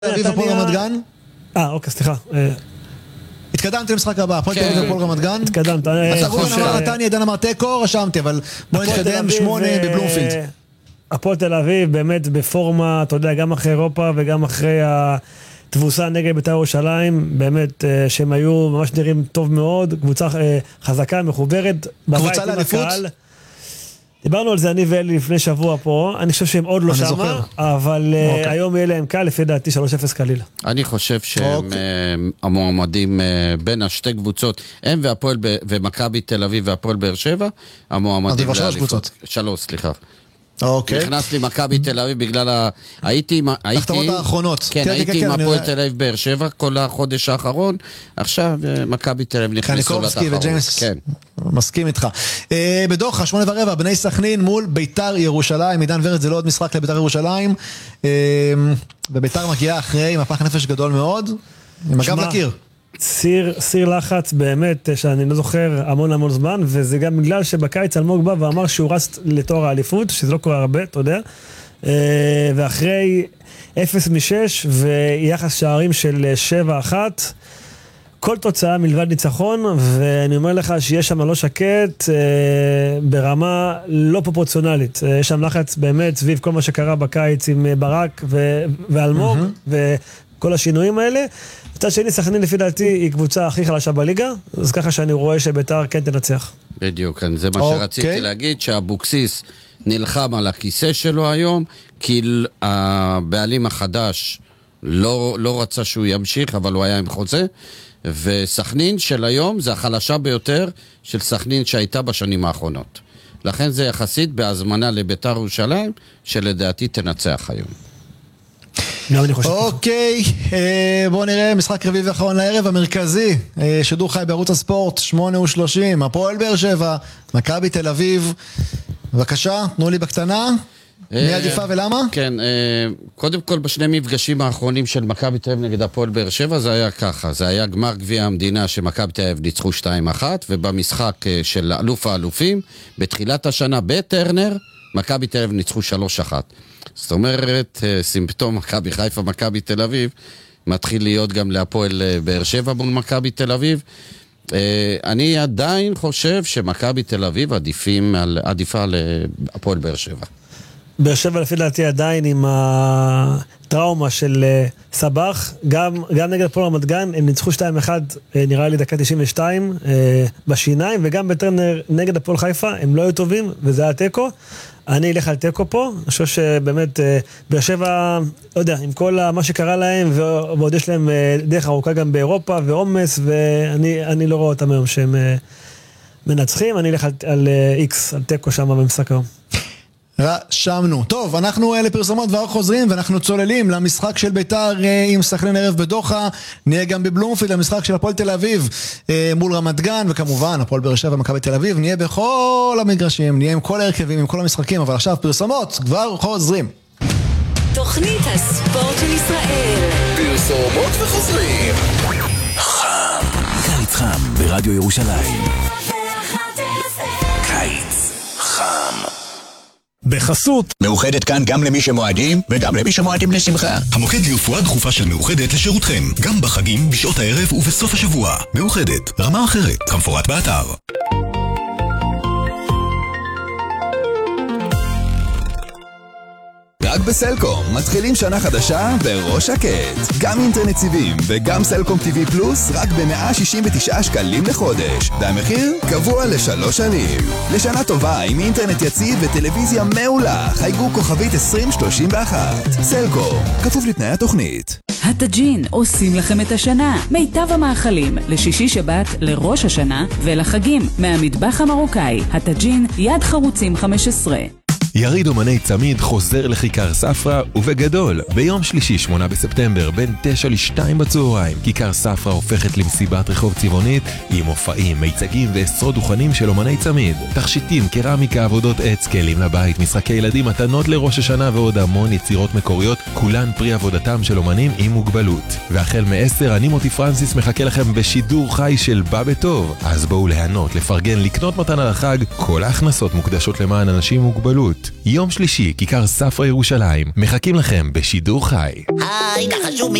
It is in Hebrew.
אביב הפועל רמת גן? אוקיי, סליחה. התקדמתי למשחק הבא, הפועל תל אביב הפועל רמת גן? התקדמת. נתניה, עידן אמר תיקו, רשמתי, אבל בוא נתקדם 8 בבלומפילד. הפועל תל אביב באמת בפורמה, אתה יודע, גם אחרי אירופה וגם אחרי התבוסה נגד בית"ר ירושלים, באמת שהם היו ממש נראים טוב מאוד, קבוצה חזקה, מחוברת, קבוצה לאליפות? דיברנו על זה אני ואלי לפני שבוע פה, אני חושב שהם עוד לא שמה, אבל היום יהיה להם קל, לפי דעתי 3-0 קליל. אני חושב שהם המועמדים בין השתי קבוצות, הם והפועל ומכבי תל אביב והפועל באר שבע, המועמדים לאליפות. 3, סליחה. נכנס לי מכבי תל אביב בגלל החתמות האחרונות. כן, הייתי עם הפועל תל אביב באר שבע כל החודש האחרון, עכשיו מכבי תל אביב נכנסו לתחרות. כן. מסכים איתך. בדוחה, 8:15, בני סכנין מול בית"ר ירושלים. עידן ורד, זה לא עוד משחק לבית"ר ירושלים. ובית"ר מגיעה אחרי מפח נפש גדול מאוד. עם הגב לקיר. סיר לחץ באמת שאני לא זוכר המון זמן, וזה גם בגלל שבקיץ אלמוג בא ואמר שהוא רץ לתואר האליפות, שזה לא קורה הרבה, אתה יודע, ואחרי 0-6 ויחס שערים של 7-1, כל תוצאה מלבד ניצחון, ואני אומר לך שיש שם לא שקט ברמה לא פרופורציונלית. יש שם לחץ באמת סביב כל מה שקרה בקיץ עם ברק ואלמוג וכל השינויים האלה. מצד שני, סכנין לפי דעתי היא קבוצה הכי חלשה בליגה, אז ככה שאני רואה שבית"ר כן תנצח. בדיוק, זה מה שרציתי להגיד, שאבוקסיס נלחם על הכיסא שלו היום, כי הבעלים החדש לא רצה שהוא ימשיך, אבל הוא היה עם חוזה, וסכנין של היום זה החלשה ביותר של סכנין שהייתה בשנים האחרונות. לכן זה יחסית בהזמנה לבית"ר ירושלים, שלדעתי תנצח היום. אוקיי, בואו נראה משחק רביעי ואחרון לערב המרכזי, שידור חי בערוץ הספורט 8:30, הפועל באר שבע, מכבי תל אביב. בבקשה, תנו לי בקטנה מי עדיפה ולמה? כן, קודם כל בשני מפגשים האחרונים של מכבי תל אביב נגד הפועל באר שבע זה היה ככה, זה היה גמר גביע המדינה שמכבי תל אביב ניצחו 2-1, ובמשחק של אלוף האלופים בתחילת השנה בטרנר מכבי תל אביב ניצחו 3-1. זאת אומרת, סימפטום מכבי חיפה, מכבי תל אביב, מתחיל להיות גם להפועל באר שבע מול מכבי תל אביב. אני עדיין חושב שמכבי תל אביב עדיפה להפועל באר שבע. באר שבע לפי דעתי עדיין עם הטראומה של סבח, גם נגד הפועל רמת גן, הם ניצחו 2-1, נראה לי דקה 92 בשיניים, וגם בטרנר נגד הפועל חיפה, הם לא היו טובים, וזה היה טקו. אני אלך על טקו פה, אני חושב שבאמת באר שבע, לא יודע, עם כל מה שקרה להם, ועוד יש להם דרך ארוכה גם באירופה, ועומס, ואני לא רואה אותם היום שהם מנצחים, אני אלך על איקס, על טקו שם במשחק היום. רשמנו. טוב, אנחנו לפרסומות ואנחנו חוזרים, ואנחנו צוללים למשחק של בית"ר עם סכנין ערב בדוחה, נהיה גם בבלומפילד למשחק של הפועל תל אביב מול רמת גן, וכמובן הפועל באר שבע ומכבי תל אביב, נהיה בכל המגרשים, נהיה עם כל ההרכבים, עם כל המשחקים, אבל עכשיו פרסומות, כבר חוזרים. תוכנית הספורט של ישראל. פרסומות וחוזרים. חם. קיץ חם ברדיו ירושלים. קיץ חם. בחסות מאוחדת כאן גם למי שמועדים וגם למי שמועדים לשמחה. המוקד לרפואה דחופה של מאוחדת לשירותכם, גם בחגים, בשעות הערב ובסוף השבוע. מאוחדת, רמה אחרת, כמפורט באתר. רק בסלקום מתחילים שנה חדשה בראש שקט. גם אינטרנט סיבים וגם סלקום TV פלוס רק ב-169 שקלים לחודש. והמחיר קבוע ל3 שנים. לשנה טובה עם אינטרנט יציב וטלוויזיה מעולה. חייגו כוכבית 2031. סלקום, כפוף לתנאי התוכנית. הטאג'ין עושים לכם את השנה. מיטב המאכלים לשישי שבת, לראש השנה ולחגים מהמטבח המרוקאי. הטאג'ין יד חרוצים 15. יריד אומני צמיד חוזר לכיכר ספרה ובגדול ביום שלישי 8 בספטמבר בין 9 ל-2 בצהריים. כיכר ספרה הופכת למסיבת רחוב צבעונית עם מופעים, מיצגים ועשרות דוכנים של אומני צמיד, תכשיטים, קרמיקה, עבודות עץ, כלים לבית, משחקי ילדים, מתנות לראש השנה ועוד המון יצירות מקוריות, כולן פרי עבודתם של אומנים עם מוגבלות. והחל מ-10 אני מוטי פרנסיס מחכה לכם בשידור חי של בא בטוב. אז בואו להנות, לפרגן, לקנות מתנה לחג, כל ההכנסות מוקדשות למען אנשים עם מוגבלות. תחרות. יום שלישי, כיכר ספרא ירושלים. מחכים לכם בשידור חי. היי, נחשו